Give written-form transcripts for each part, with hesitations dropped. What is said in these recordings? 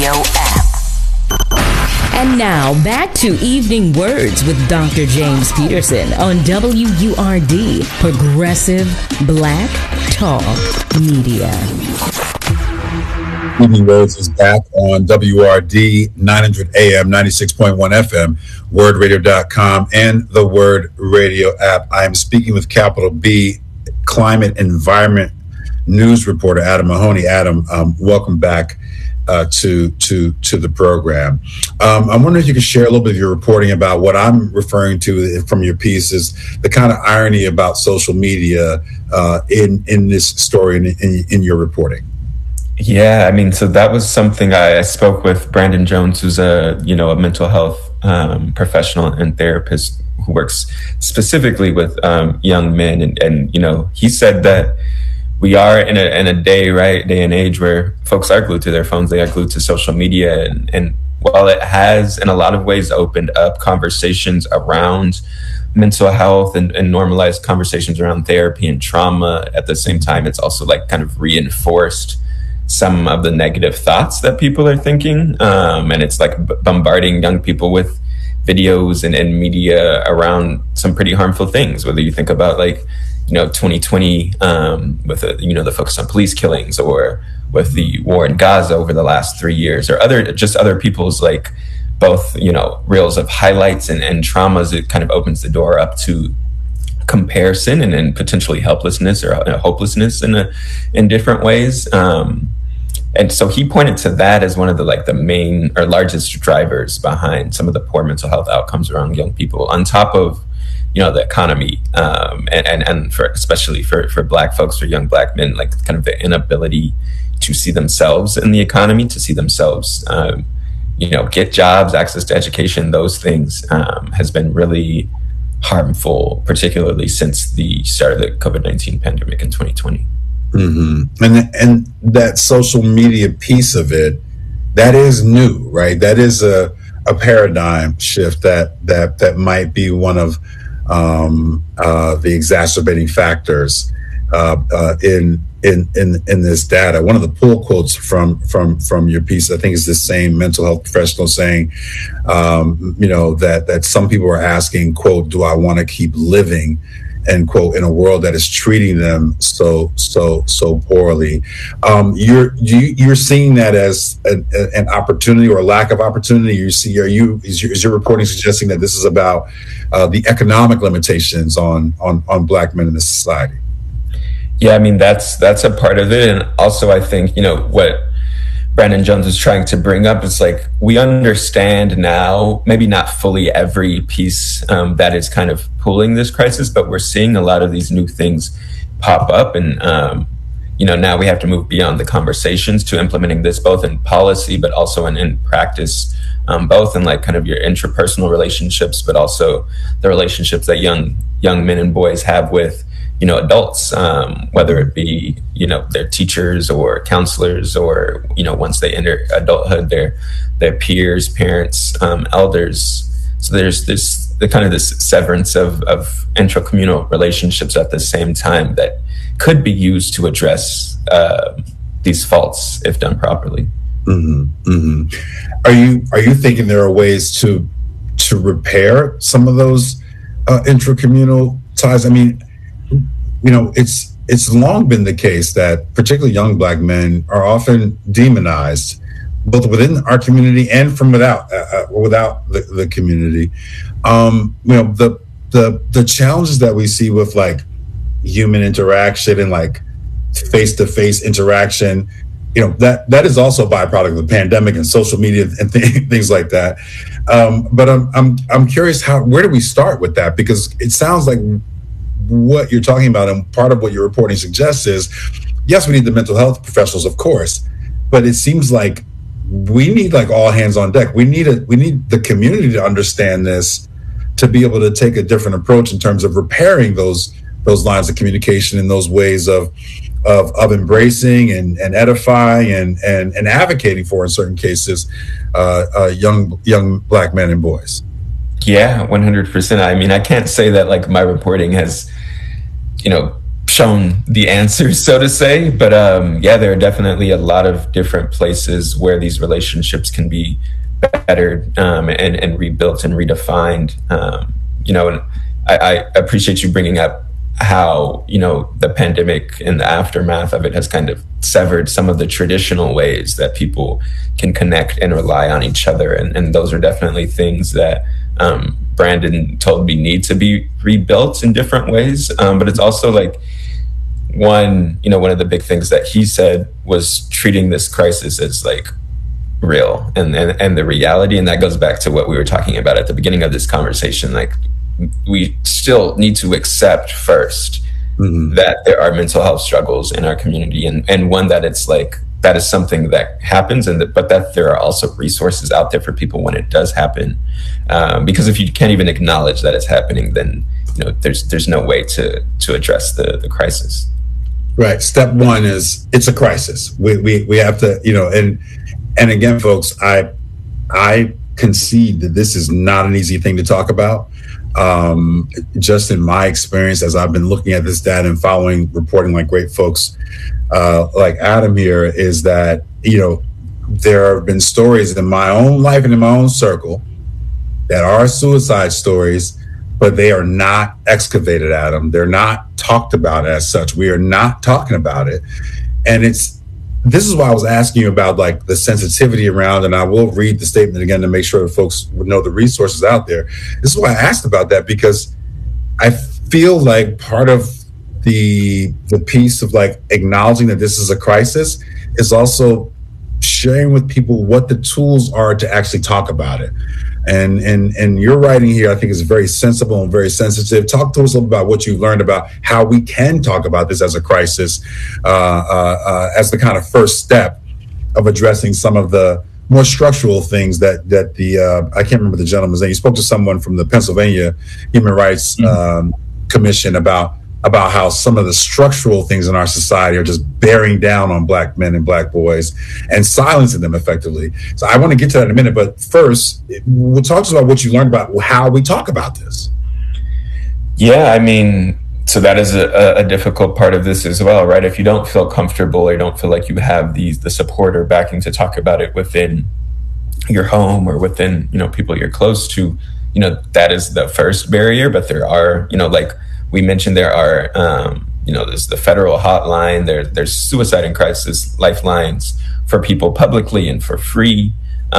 Radio app. And now, back to Evening Words with Dr. James Peterson on WURD, Progressive Black Talk Media. Evening Words is back on WRD 900 AM, 96.1 FM, wordradio.com, and the Word Radio app. I am speaking with capital B, climate environment news reporter Adam Mahoney. Adam, welcome back to the program. I'm wondering if you could share a little bit of your reporting about what I'm referring to from your piece is the kind of irony about social media in this story and in your reporting. Yeah, I mean, so that was something I spoke with Brandon Jones, who's a mental health professional and therapist who works specifically with young men, and he said that we are in a day and age where folks are glued to their phones, they are glued to social media, and while it has in a lot of ways opened up conversations around mental health and normalized conversations around therapy and trauma, at the same time it's also like kind of reinforced some of the negative thoughts that people are thinking, and it's like bombarding young people with videos and media around some pretty harmful things, whether you think about 2020 with the focus on police killings, or with the war in Gaza over the last 3 years, or other people's both reels of highlights and traumas. It kind of opens the door up to comparison and potentially helplessness or hopelessness in different ways. And so he pointed to that as one of the main or largest drivers behind some of the poor mental health outcomes around young people, on top of the economy, and especially for Black folks, for young Black men, kind of the inability to see themselves in the economy, to see themselves get jobs, access to education. Those things has been really harmful, particularly since the start of the COVID-19 pandemic in 2020. Mm-hmm. And that social media piece of it, that is new, right? That is a paradigm shift that might be one of the exacerbating factors in this data. One of the pull quotes from your piece, I think, is the same mental health professional saying, that some people are asking, quote, "Do I want to keep living?" end quote, in a world that is treating them so poorly. You're seeing that as an opportunity or a lack of opportunity. Is your reporting suggesting that this is about the economic limitations on Black men in this society? Yeah, I mean, that's a part of it. And also I think, what Brandon Jones is trying to bring up is we understand now, maybe not fully every piece that is kind of pulling this crisis, but we're seeing a lot of these new things pop up. And, now we have to move beyond the conversations to implementing this both in policy, but also in practice, both in kind of your intrapersonal relationships, but also the relationships that young men and boys have with adults, whether it be, their teachers or counselors, or, once they enter adulthood, their peers, parents, elders. So there's this severance of intracommunal relationships at the same time that could be used to address these faults if done properly. Mm-hmm. Mm-hmm. Are you thinking there are ways to repair some of those intracommunal ties? I mean, it's long been the case that particularly young Black men are often demonized, both within our community and from without the community. The challenges that we see with human interaction and face-to-face interaction, that is also a byproduct of the pandemic and social media and things like that. But I'm curious, where do we start with that? Because it sounds like what you're talking about, and part of what your reporting suggests is, yes, we need the mental health professionals, of course, but it seems like we need all hands on deck. We need the community to understand this, to be able to take a different approach in terms of repairing those lines of communication and those ways of embracing and edifying and advocating for, in certain cases, young Black men and boys. Yeah, 100%. I mean, I can't say that my reporting has, shown the answers, so to say. But yeah, there are definitely a lot of different places where these relationships can be bettered and rebuilt and redefined. And I appreciate you bringing up how, the pandemic and the aftermath of it has kind of severed some of the traditional ways that people can connect and rely on each other. And those are definitely things that Brandon told me need to be rebuilt in different ways. But it's also like one of the big things that he said was treating this crisis as like real and the reality. And that goes back to what we were talking about at the beginning of this conversation. Like, we still need to accept first that there are mental health struggles in our community, and one that it's like, that is something that happens, but that there are also resources out there for people when it does happen. Because if you can't even acknowledge that it's happening, then there's no way to address the crisis. Right. Step one is it's a crisis. We have to, and again, folks, I concede that this is not an easy thing to talk about. Just in my experience, as I've been looking at this data and following reporting like great folks like Adam here, is that, there have been stories in my own life and in my own circle that are suicide stories, but they are not excavated, Adam. They're not talked about as such. We are not talking about it. And this is why I was asking you about like the sensitivity around, and I will read the statement again to make sure that folks would know the resources out there. This is why I asked about that, because I feel like part of the piece of like acknowledging that this is a crisis is also sharing with people what the tools are to actually talk about it. And your writing here, I think, is very sensible and very sensitive. Talk to us a little about what you've learned about how we can talk about this as a crisis, as the kind of first step of addressing some of the more structural things that the I can't remember the gentleman's name. You spoke to someone from the Pennsylvania Human Rights Commission about how some of the structural things in our society are just bearing down on Black men and Black boys and silencing them effectively. So I want to get to that in a minute, but first, we'll talk to us about what you learned about how we talk about this. Yeah, I mean, so that is a difficult part of this as well, right? If you don't feel comfortable or don't feel like you have the support or backing to talk about it within your home or within, people you're close to, that is the first barrier. But there are, like we mentioned, there are, there's the federal hotline, there's suicide and crisis lifelines for people publicly and for free.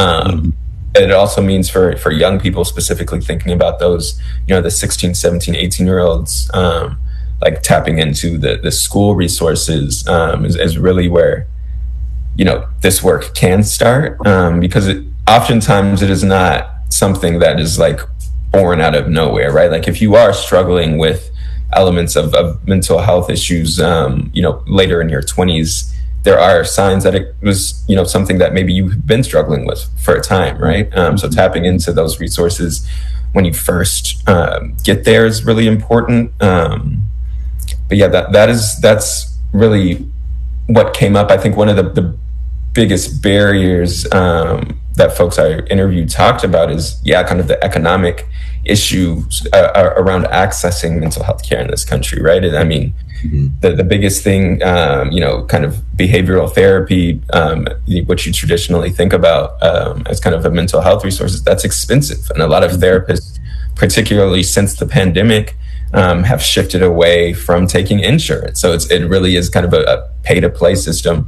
It also means for young people, specifically thinking about those, the 16, 17, 18-year-olds, like tapping into the school resources is really where, this work can start, because oftentimes it is not something that is like born out of nowhere, right? Like if you are struggling with elements of mental health issues, later in your 20s, there are signs that it was, something that maybe you've been struggling with for a time, right? So tapping into those resources when you first get there is really important. But yeah, that's really what came up. I think one of the biggest barriers that folks I interviewed talked about is, kind of the economic issues around accessing mental health care in this country, right? And I mean, the biggest thing, kind of behavioral therapy, what you traditionally think about as kind of a mental health resource, that's expensive. And a lot of therapists, particularly since the pandemic, have shifted away from taking insurance. So it really is kind of a pay-to-play system.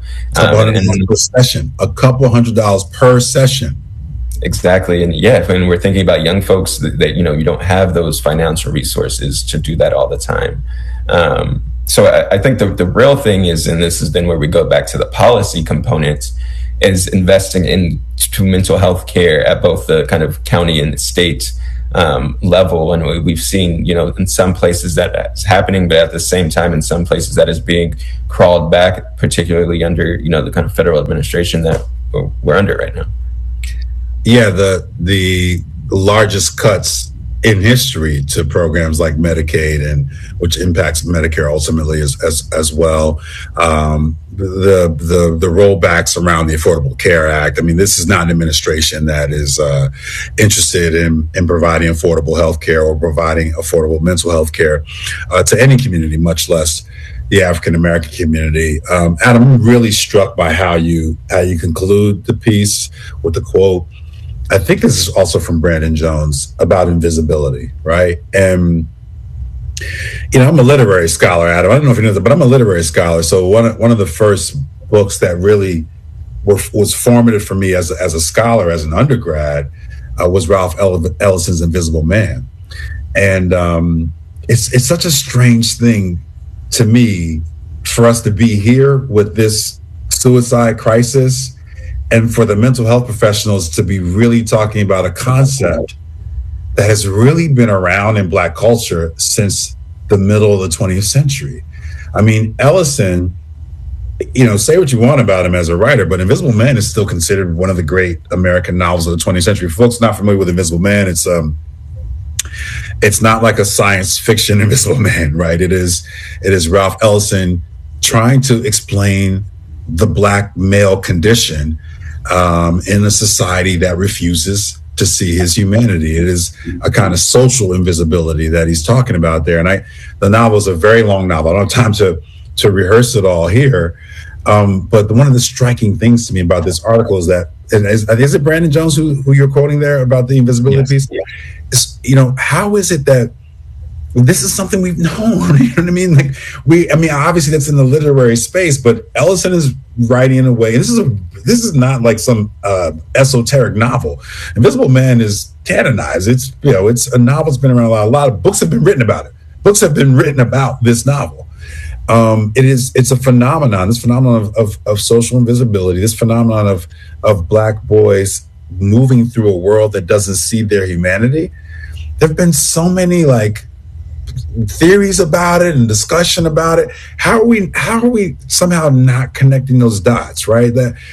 A couple $100 per session. Exactly. And yeah, when we're thinking about young folks that, you don't have those financial resources to do that all the time. So I think the real thing is, and this has been where we go back to the policy component, is investing into mental health care at both the kind of county and state level. And we've seen, in some places that is happening, but at the same time, in some places that is being crawled back, particularly under, the kind of federal administration that we're under right now. Yeah, the largest cuts in history to programs like Medicaid, and which impacts Medicare ultimately as well. The rollbacks around the Affordable Care Act. I mean, this is not an administration that is interested in providing affordable health care or providing affordable mental health care to any community, much less the African American community. Adam, I'm really struck by how you conclude the piece with the quote. I think this is also from Brandon Jones about invisibility, right? And I'm a literary scholar, Adam. I don't know if you know that, but I'm a literary scholar. So one of the first books that really was formative for me as a scholar, as an undergrad, was Ralph Ellison's Invisible Man. And it's such a strange thing to me for us to be here with this suicide crisis and for the mental health professionals to be really talking about a concept that has really been around in Black culture since the middle of the 20th century. I mean, Ellison, say what you want about him as a writer, but Invisible Man is still considered one of the great American novels of the 20th century. For folks not familiar with Invisible Man, it's not like a science fiction Invisible Man, right? It is Ralph Ellison trying to explain the Black male condition in a society that refuses to see his humanity. It is a kind of social invisibility that he's talking about there. And the novel is a very long novel. I don't have time to rehearse it all here. But one of the striking things to me about this article is that, is it Brandon Jones who you're quoting there about the invisibility piece? Yeah. How is it that this is something we've known? You know what I mean? Obviously that's in the literary space, but Ellison is writing in a way. This is not like some esoteric novel. Invisible Man is canonized. It's a novel that's been around a lot of books have been written about it. Books have been written about this novel. It's a phenomenon. This phenomenon of social invisibility. This phenomenon of Black boys moving through a world that doesn't see their humanity. There've been so many theories about it and discussion about it. How are we somehow not connecting those dots, right?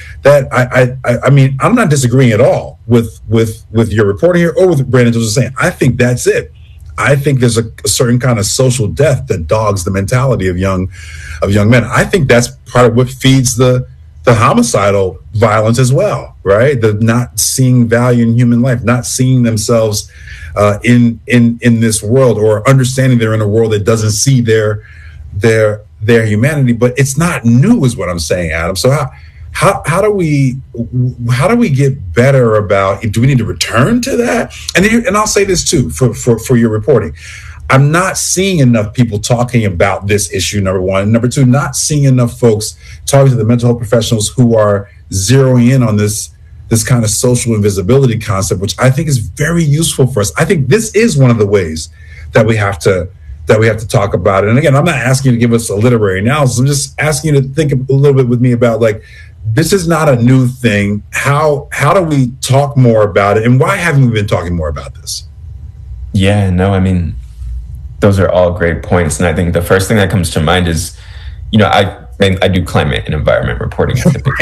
I'm not disagreeing at all with your reporting here or with what Brandon was saying. I think that's it. I think there's a certain kind of social death that dogs the mentality of young men. I think that's part of what feeds the homicidal violence as well, right? The not seeing value in human life, not seeing themselves in this world, or understanding they're in a world that doesn't see their humanity. But it's not new, is what I'm saying, Adam. So how do we get better about? Do we need to return to that? And I'll say this too for your reporting. I'm not seeing enough people talking about this issue, number one. Number two, not seeing enough folks talking to the mental health professionals who are zeroing in on this kind of social invisibility concept, which I think is very useful for us. I think this is one of the ways that we have to talk about it. And again, I'm not asking you to give us a literary analysis. I'm just asking you to think a little bit with me about this is not a new thing. How do we talk more about it? And why haven't we been talking more about this? Yeah, no, those are all great points. And I think the first thing that comes to mind is, I do climate and environment reporting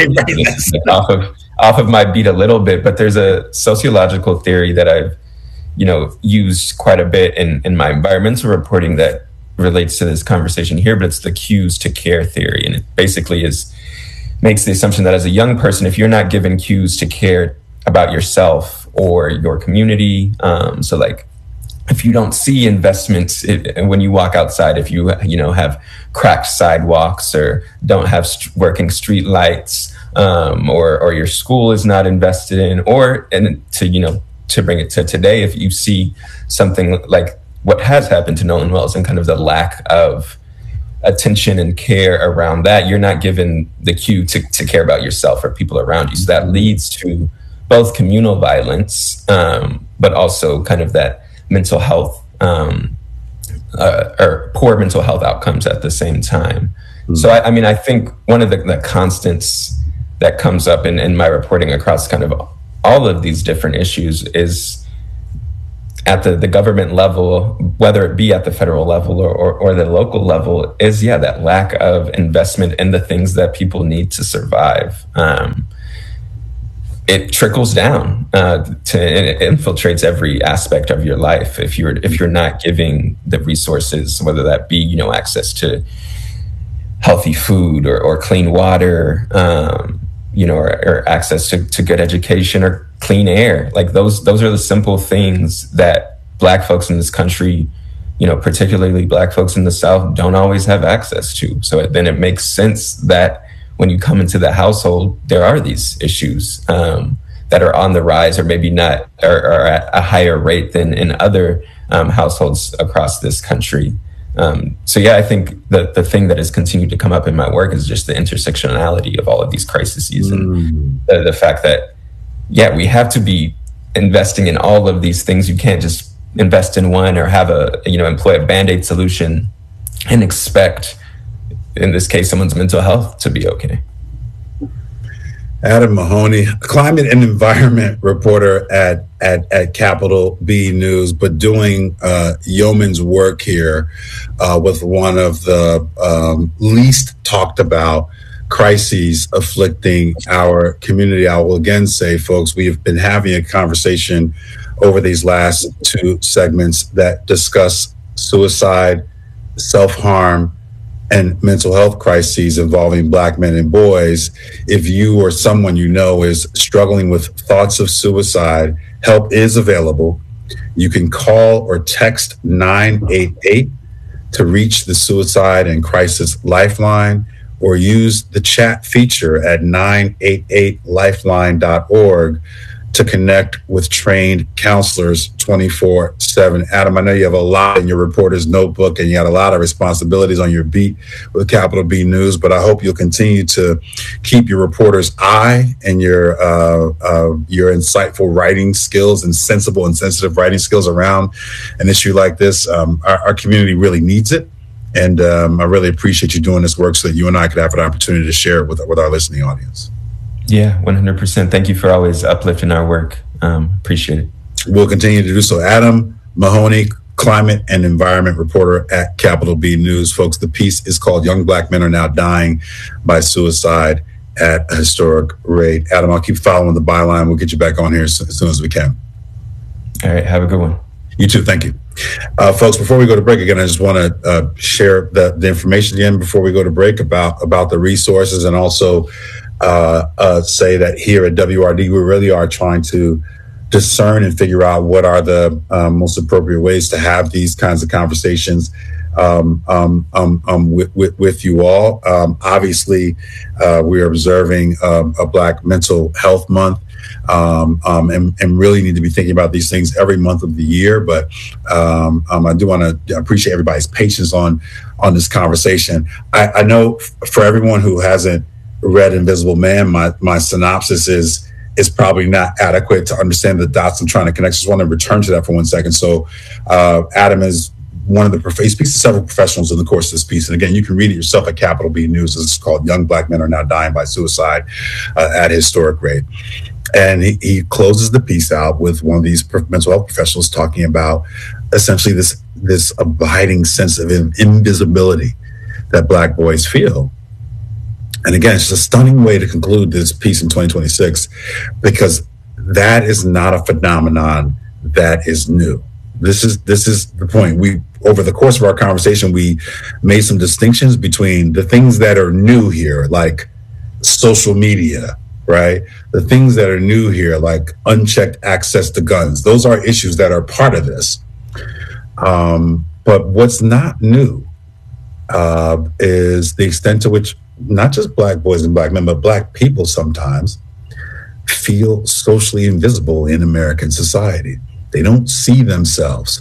off of my beat a little bit, but there's a sociological theory that I've, used quite a bit in my environmental reporting that relates to this conversation here, but it's the cues to care theory. And it basically makes the assumption that as a young person, if you're not given cues to care about yourself or your community, if you don't see investments when you walk outside, if you have cracked sidewalks or don't have working street lights, or your school is not invested in, to bring it to today, if you see something like what has happened to Nolan Wells and kind of the lack of attention and care around that, you're not given the cue to care about yourself or people around you. So that leads to both communal violence, but also kind of that mental health or poor mental health outcomes at the same time. Mm-hmm. So I think one of the constants that comes up in my reporting across kind of all of these different issues is at the government level, whether it be at the federal level or the local level, is that lack of investment in the things that people need to survive. It trickles down it infiltrates every aspect of your life if you're not giving the resources, whether that be access to healthy food or clean water, or access to good education or clean air. Those are the simple things that Black folks in this country particularly Black folks in the South don't always have access to. So then it makes sense that when you come into the household, there are these issues that are on the rise, or maybe not, or at a higher rate than in other households across this country. So yeah, I think that the thing that has continued to come up in my work is just the intersectionality of all of these crises, and the fact that, yeah, we have to be investing in all of these things. You can't just invest in one or have employ a Band-Aid solution and expect, in this case, someone's mental health to be okay. Adam Mahoney, climate and environment reporter at Capital B News, but doing yeoman's work here with one of the least talked about crises afflicting our community. I will again say, folks, we have been having a conversation over these last two segments that discuss suicide, self-harm, and mental health crises involving Black men and boys. If you or someone you know is struggling with thoughts of suicide, help is available. You can call or text 988 to reach the Suicide and Crisis Lifeline, or use the chat feature at 988lifeline.org to connect with trained counselors 24/7. Adam, I know you have a lot in your reporter's notebook and you got a lot of responsibilities on your beat with Capital B News, but I hope you'll continue to keep your reporter's eye and your insightful writing skills and sensible and sensitive writing skills around an issue like this. Our community really needs it. And I really appreciate you doing this work so that you and I could have an opportunity to share it with our listening audience. Yeah, 100%. Thank you for always uplifting our work. Appreciate it. We'll continue to do so. Adam Mahoney, climate and environment reporter at Capital B News. Folks, the piece is called Young Black Men Are Now Dying by Suicide at a Historic Rate. Adam, I'll keep following the byline. We'll get you back on here as soon as we can. All right. Have a good one. You too. Thank you. Folks, before we go to break, again, I just want to share the information again before we go to break about the resources, and also say that here at WRD, we really are trying to discern and figure out what are the most appropriate ways to have these kinds of conversations with you all. Obviously, we're observing a Black Mental Health Month. And really need to be thinking about these things every month of the year. But I do want to appreciate everybody's patience on this conversation. I know for everyone who hasn't read Invisible Man, my synopsis is probably not adequate to understand the dots I'm trying to connect. Just want to return to that for 1 second. So Adam is one of the he speaks to several professionals in the course of this piece. And again, you can read it yourself at Capital B News. It's called Young Black Men Are Now Dying by Suicide at a Historic Rate. And he closes the piece out with one of these mental health professionals talking about essentially this abiding sense of invisibility that Black boys feel. And again, it's a stunning way to conclude this piece in 2026, because that is not a phenomenon that is new. This is the point. Over the course of our conversation, we made some distinctions between the things that are new here, like social media, right? The things that are new here, like unchecked access to guns. Those are issues that are part of this. But what's not new is the extent to which not just Black boys and Black men, but Black people sometimes feel socially invisible in American society. They don't see themselves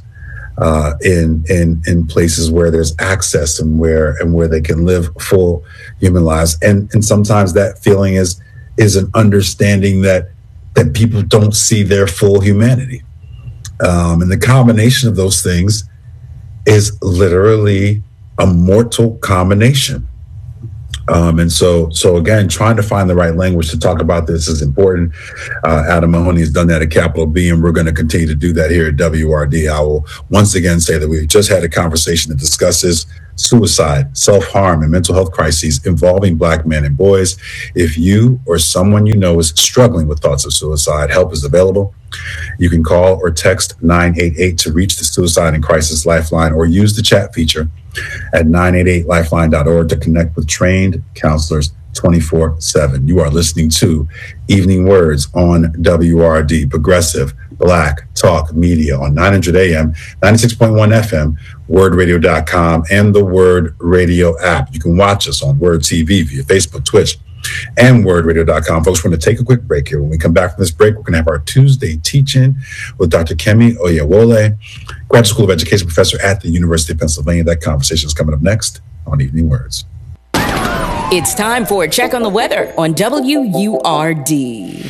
in places where there's access and where they can live full human lives. And sometimes that feeling is an understanding that people don't see their full humanity. And the combination of those things is literally a mortal combination. And so again, trying to find the right language to talk about this is important. Adam Mahoney has done that at Capital B, and we're going to continue to do that here at WRD. I will once again say that we've just had a conversation that discusses suicide, self-harm, and mental health crises involving Black men and boys. If you or someone you know is struggling with thoughts of suicide, help is available. You can call or text 988 to reach the Suicide and Crisis Lifeline, or use the chat feature at 988lifeline.org to connect with trained counselors 24/7. You are listening to Evening Words on WRD, progressive Black Talk Media on 900 AM, 96.1 FM, wordradio.com, and the Word Radio app. You can watch us on Word TV via Facebook, Twitch, and wordradio.com. Folks, we're going to take a quick break here. When we come back from this break, we're going to have our Tuesday teach-in with Dr. Kemi Oyewole, Graduate School of Education professor at the University of Pennsylvania. That conversation is coming up next on Evening Words. It's time for a check on the weather on WURD.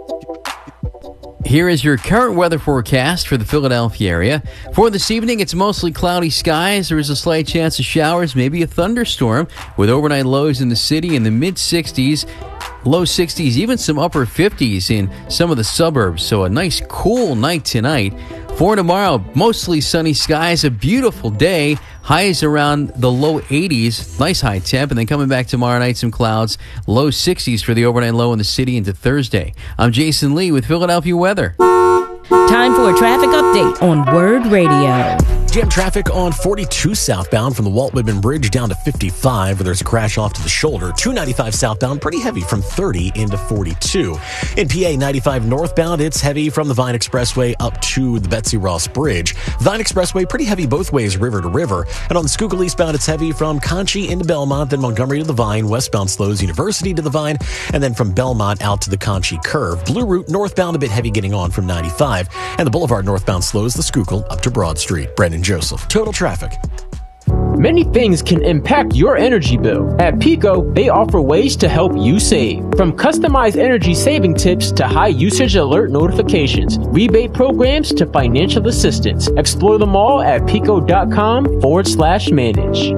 Here is your current weather forecast for the Philadelphia area. For this evening, it's mostly cloudy skies. There is a slight chance of showers, maybe a thunderstorm, with overnight lows in the city in the mid-60s, low 60s, even some upper 50s in some of the suburbs. So a nice cool night tonight. For tomorrow, mostly sunny skies, a beautiful day. Highs around the low 80s, nice high temp. And then coming back tomorrow night, some clouds, low 60s for the overnight low in the city into Thursday. I'm Jason Lee with Philadelphia Weather. Time for a traffic update on Word Radio. Jam traffic on 42 southbound from the Walt Whitman Bridge down to 55, where there's a crash off to the shoulder. 295 southbound, pretty heavy from 30 into 42. In PA 95 northbound, it's heavy from the Vine Expressway up to the Betsy Ross Bridge. Vine Expressway, pretty heavy both ways, river to river. And on the Schuylkill eastbound, it's heavy from Conchie into Belmont, then Montgomery to the Vine, westbound slows University to the Vine, and then from Belmont out to the Conchie curve. Blue Route northbound, a bit heavy getting on from 95, and the Boulevard northbound slows the Schuylkill up to Broad Street. Brendan Joseph, Total Traffic. Many things can impact your energy bill. At PECO, they offer ways to help you save. From customized energy saving tips to high usage alert notifications, rebate programs to financial assistance. Explore them all at PECO.com/manage.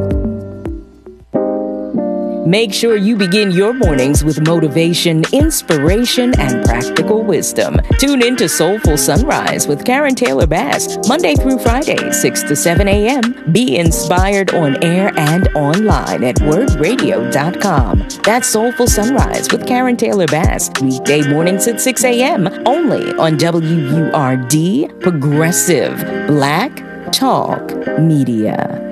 Make sure you begin your mornings with motivation, inspiration, and practical wisdom. Tune in to Soulful Sunrise with Karen Taylor Bass, Monday through Friday, 6 to 7 a.m. Be inspired on air and online at wordradio.com. That's Soulful Sunrise with Karen Taylor Bass, weekday mornings at 6 a.m. only on WURD, Progressive Black Talk Media.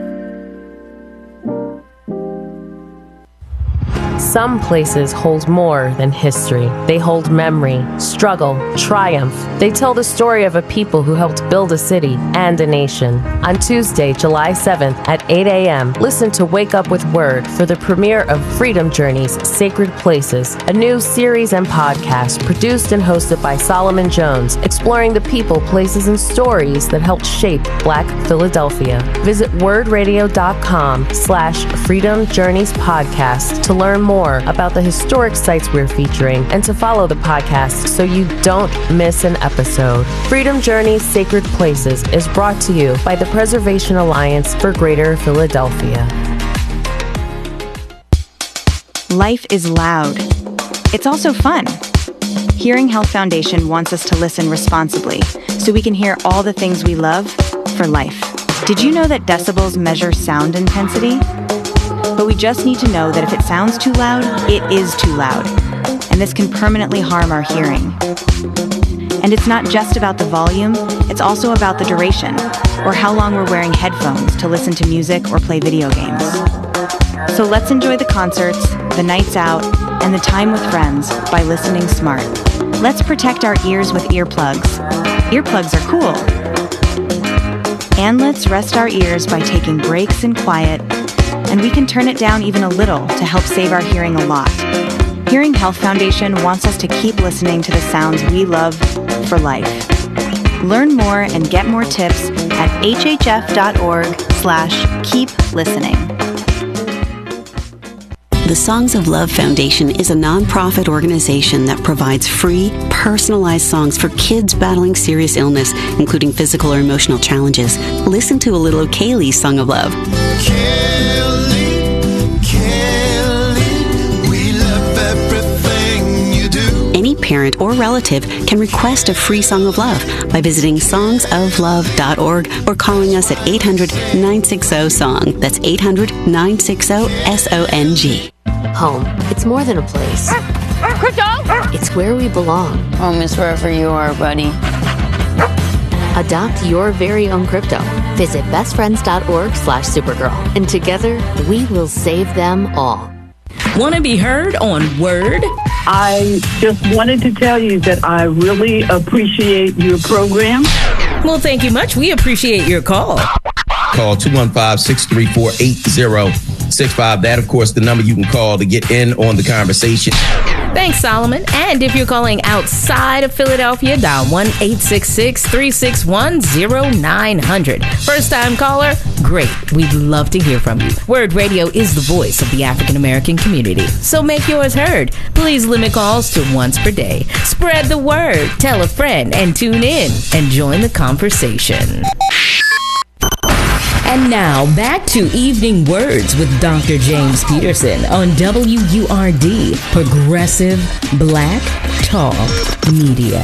Some places hold more than history. They hold memory, struggle, triumph. They tell the story of a people who helped build a city and a nation. On Tuesday, July 7th at 8 a.m., listen to Wake Up with Word for the premiere of Freedom Journeys, Sacred Places, a new series and podcast produced and hosted by Solomon Jones, exploring the people, places, and stories that helped shape Black Philadelphia. Visit wordradio.com/Freedom Journeys podcast to learn more about the historic sites we're featuring and to follow the podcast so you don't miss an episode. Freedom Journeys Sacred Places is brought to you by the Preservation Alliance for Greater Philadelphia. Life is loud. It's also fun. Hearing Health Foundation wants us to listen responsibly so we can hear all the things we love for life. Did you know that decibels measure sound intensity? But we just need to know that if it sounds too loud, it is too loud. And this can permanently harm our hearing. And it's not just about the volume, it's also about the duration, or how long we're wearing headphones to listen to music or play video games. So let's enjoy the concerts, the nights out, and the time with friends by listening smart. Let's protect our ears with earplugs. Earplugs are cool. And let's rest our ears by taking breaks in quiet, and we can turn it down even a little to help save our hearing a lot. Hearing Health Foundation wants us to keep listening to the sounds we love for life. Learn more and get more tips at hhf.org/keep-listening. The Songs of Love Foundation is a nonprofit organization that provides free, personalized songs for kids battling serious illness, including physical or emotional challenges. Listen to a little of Kaylee's Song of Love. Any parent or relative can request a free Song of Love by visiting songsoflove.org or calling us at 800-960-SONG. That's 800-960-SONG. Home. It's more than a place. Crypto! It's where we belong. Home is wherever you are, buddy. Adopt your very own crypto. Visit bestfriends.org/Supergirl. And together, we will save them all. Want to be heard on Word? I just wanted to tell you that I really appreciate your program. Well, thank you much. We appreciate your call. Call 215-634-8065. That, of course, the number you can call to get in on the conversation. Thanks, Solomon. And if you're calling outside of Philadelphia, dial 1-866-361-0900. First-time caller? Great. We'd love to hear from you. Word Radio is the voice of the African-American community, so make yours heard. Please limit calls to once per day. Spread the word, tell a friend, and tune in and join the conversation. And now, back to Evening Words with Dr. James Peterson on WURD, Progressive Black Talk Media.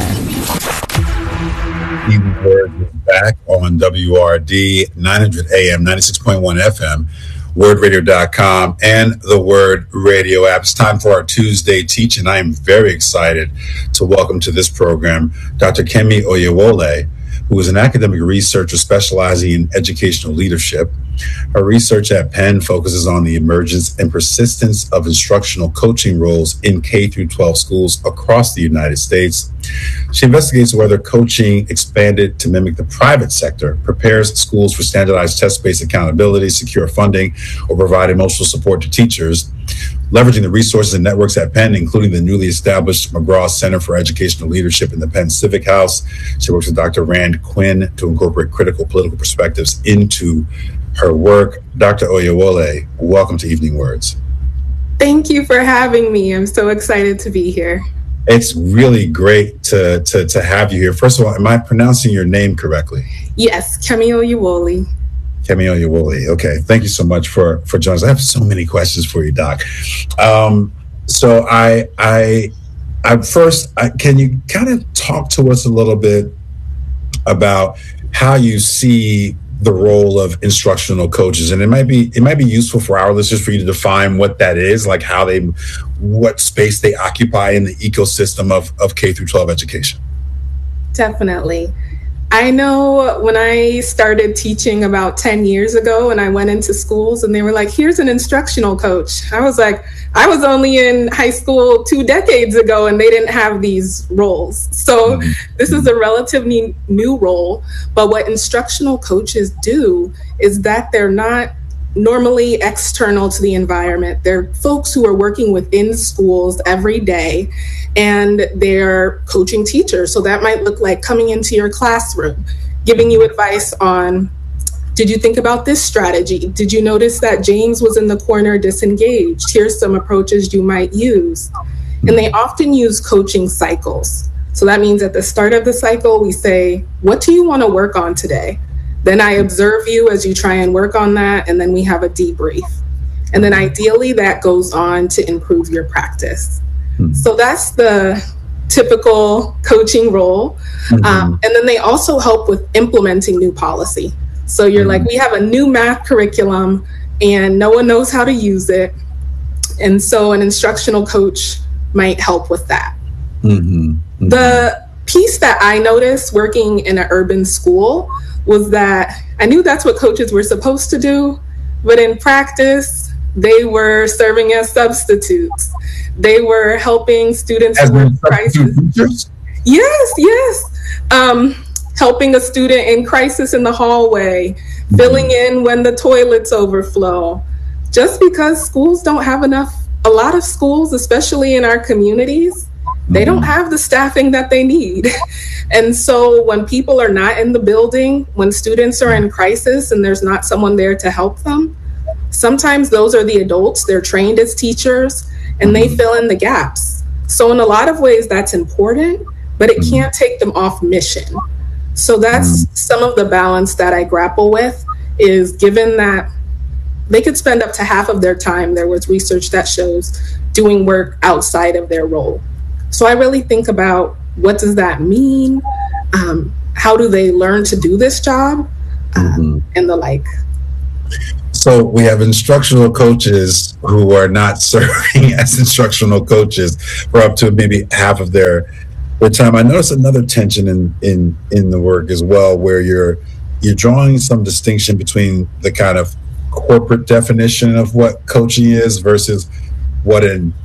Evening Words is back on WRD 900 AM, 96.1 FM, wordradio.com, and the Word Radio app. It's time for our Tuesday teaching. I am very excited to welcome to this program Dr. Kemi Oyewole, who is an academic researcher specializing in educational leadership. Her research at Penn focuses on the emergence and persistence of instructional coaching roles in K-12 schools across the United States. She investigates whether coaching expanded to mimic the private sector prepares schools for standardized test-based accountability, secure funding, or provide emotional support to teachers. Leveraging the resources and networks at Penn, including the newly established McGraw Center for Educational Leadership in the Penn Civic House. She works with Dr. Rand Quinn to incorporate critical political perspectives into her work. Dr. Oyewole, welcome to Evening Words. Thank you for having me. I'm so excited to be here. It's really great to have you here. First of all, am I pronouncing your name correctly? Yes, Kemi Oyewole. Kemi Oyewole. Okay, thank you so much for joining us. I have so many questions for you, Doc. So I can you kind of talk to us a little bit about how you see the role of instructional coaches, and it might be useful for our listeners for you to define what that is, like what space they occupy in the ecosystem of K through 12 education. Definitely. I know when I started teaching about 10 years ago and I went into schools and they were like, here's an instructional coach. I was like, I was only in high school 2 decades ago and they didn't have these roles. So this is a relatively new role. But what instructional coaches do is that they're not normally external to the environment. They're folks who are working within schools every day and they're coaching teachers. So that might look like coming into your classroom, giving you advice on, did you think about this strategy? Did you notice that James was in the corner disengaged? Here's some approaches you might use. And they often use coaching cycles. So that means at the start of the cycle, we say, what do you want to work on today? Then I observe you as you try and work on that, and then we have a debrief. And then ideally that goes on to improve your practice. So that's the typical coaching role. And then they also help with implementing new policy. So you're like, we have a new math curriculum and no one knows how to use it. And so an instructional coach might help with that. The piece that I noticed working in an urban school was that I knew that's what coaches were supposed to do, but in practice, they were serving as substitutes. They were helping students who were in crisis. Yes. Helping a student in crisis in the hallway, filling in when the toilets overflow. Just because schools don't have enough, a lot of schools, especially in our communities, they don't have the staffing that they need. And so when people are not in the building, when students are in crisis and there's not someone there to help them, sometimes those are the adults, they're trained as teachers, and they fill in the gaps. So in a lot of ways, that's important, but it can't take them off mission. So that's some of the balance that I grapple with, is given that they could spend up to half of their time, there was research that shows, doing work outside of their role. So I really think about, what does that mean? How do they learn to do this job? And the like. So we have instructional coaches who are not serving as instructional coaches for up to maybe half of their time. I notice another tension in the work as well, where you're drawing some distinction between the kind of corporate definition of what coaching is versus what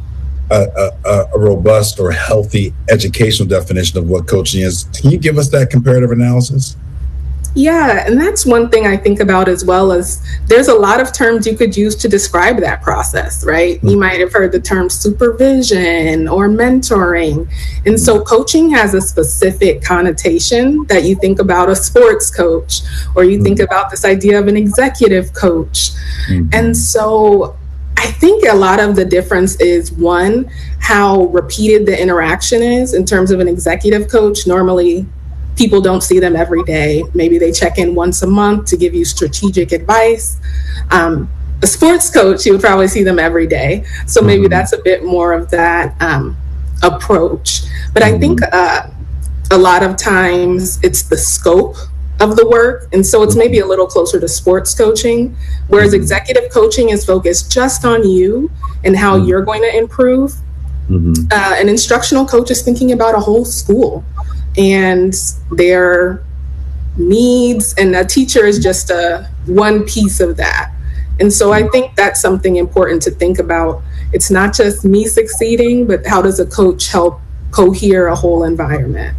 a robust or healthy educational definition of what coaching is. Can you give us that comparative analysis? Yeah, and that's one thing I think about as well, as there's a lot of terms you could use to describe that process, right? Mm-hmm. You might have heard the term supervision or mentoring. And so coaching has a specific connotation that you think about a sports coach, or you think about this idea of an executive coach. Mm-hmm. And so I think a lot of the difference is, one, how repeated the interaction is in terms of an executive coach. Normally, people don't see them every day. Maybe they check in once a month to give you strategic advice. A sports coach, you would probably see them every day. So maybe that's a bit more of that approach. But I think a lot of times it's the scope of the work. And so it's maybe a little closer to sports coaching, whereas executive coaching is focused just on you and how you're going to improve. An instructional coach is thinking about a whole school and their needs, and a teacher is just one piece of that. And so I think that's something important to think about. It's not just me succeeding, but how does a coach help cohere a whole environment?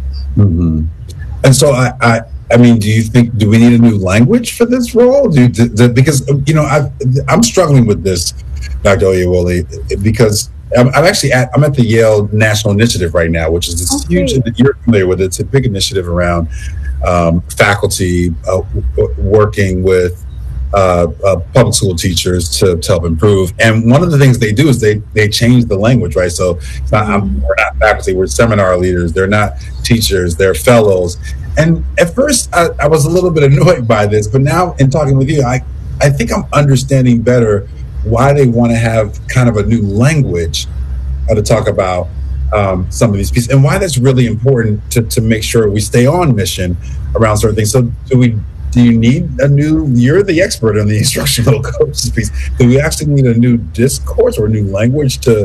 And so I mean, do we need a new language for this role? Because, you know, I'm struggling with this, Dr. Oyewole, because I'm at the Yale National Initiative right now, which is this huge, you're familiar with it. It's a big initiative around faculty working with public school teachers to help improve. And one of the things they do is they change the language, right? So it's not, we're not faculty, we're seminar leaders. They're not teachers, they're fellows. And at first I was a little bit annoyed by this, but now in talking with you, I think I'm understanding better why they want to have kind of a new language to talk about some of these pieces, and why that's really important to make sure we stay on mission around certain things. So do you need you're the expert on the instructional coaches piece. Do we actually need a new discourse or a new language to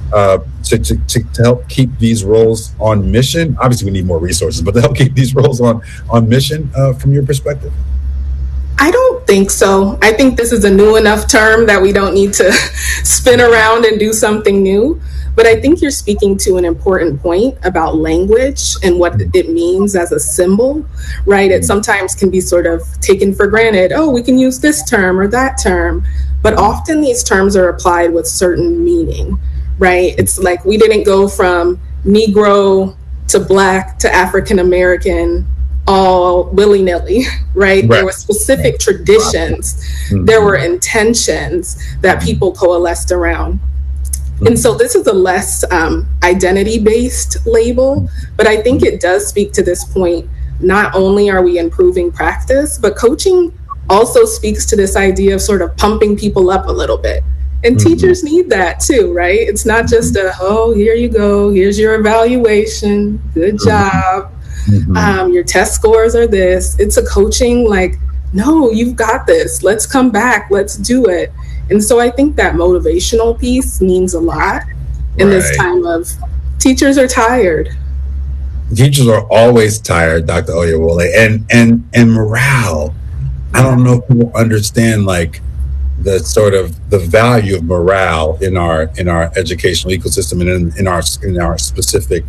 help keep these roles on mission? Obviously we need more resources, but to help keep these roles on mission from your perspective? I don't think so. I think this is a new enough term that we don't need to spin around and do something new. But I think you're speaking to an important point about language and what it means as a symbol, right? It sometimes can be sort of taken for granted. Oh, we can use this term or that term. But often these terms are applied with certain meaning, right? It's like we didn't go from Negro to Black to African American all willy-nilly, right? There were specific traditions. There were intentions that people coalesced around. And so this is a less identity-based label, but I think it does speak to this point. Not only are we improving practice, but coaching also speaks to this idea of sort of pumping people up a little bit. And teachers need that too, right? It's not just here you go, here's your evaluation, good job. Your test scores are this. It's a coaching like, no, you've got this. Let's come back. Let's do it. And so I think that motivational piece means a lot in this time of teachers are tired. Teachers are always tired, Dr. Oyewole, and morale. I don't know if people understand like the sort of the value of morale in our educational ecosystem and in our specific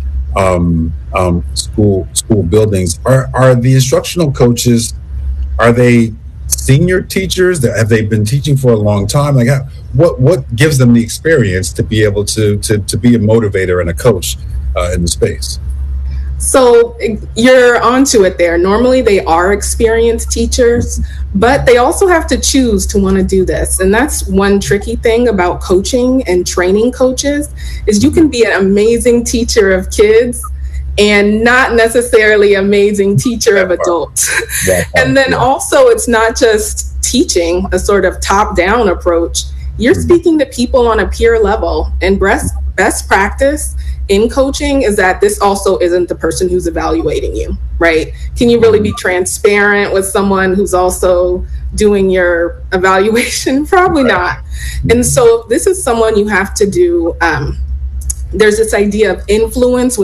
school buildings. Are the instructional coaches, are they senior teachers that have they been teaching for a long time? Like what gives them the experience to be able to be a motivator and a coach in the space? So you're onto it there. Normally they are experienced teachers, but they also have to choose to want to do this. And that's one tricky thing about coaching and training coaches is you can be an amazing teacher of kids and not necessarily amazing teacher of adults. And then also it's not just teaching a sort of top-down approach. You're speaking to people on a peer level, and best practice in coaching is that this also isn't the person who's evaluating you, right? Can you really be transparent with someone who's also doing your evaluation? Probably not. And so this is someone you have to do. There's this idea of influence with